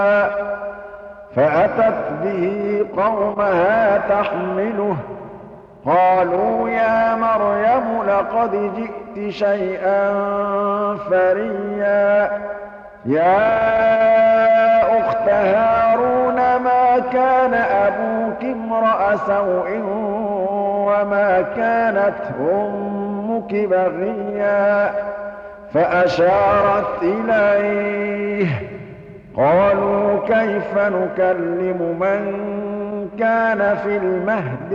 فأتت به قومها تحمله قالوا يا مريم لقد جئت شيئا فريا يا أخت هارون ما كان أبوك امرأ سوء وما كانت أمك بغيا فأشارت إليه قالوا كيف نكلم من كان في المهد